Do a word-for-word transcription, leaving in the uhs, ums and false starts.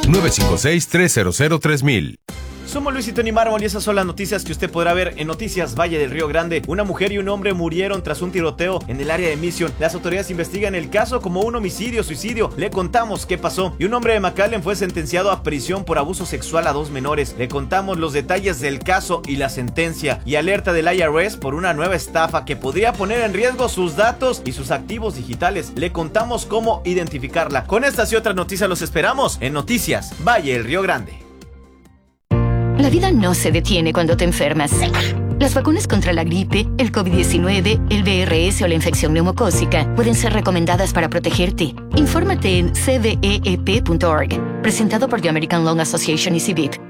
nueve cinco seis, tres cero cero, tres mil. Somos Luis y Tony Mármol y esas son las noticias que usted podrá ver en Noticias Valle del Río Grande. Una mujer y un hombre murieron tras un tiroteo en el área de Mission. Las autoridades investigan el caso como un homicidio-suicidio. Le contamos qué pasó. Y un hombre de McAllen fue sentenciado a prisión por abuso sexual a dos menores. Le contamos los detalles del caso y la sentencia. Y alerta del I R S por una nueva estafa que podría poner en riesgo sus datos y sus activos digitales. Le contamos cómo identificarla. Con estas y otras noticias los esperamos en Noticias Valle del Río Grande. La vida no se detiene cuando te enfermas. Las vacunas contra la gripe, el COVID diecinueve, el V R S o la infección neumocócica pueden ser recomendadas para protegerte. Infórmate en c v e e p punto org. Presentado por The American Lung Association y C I V I P.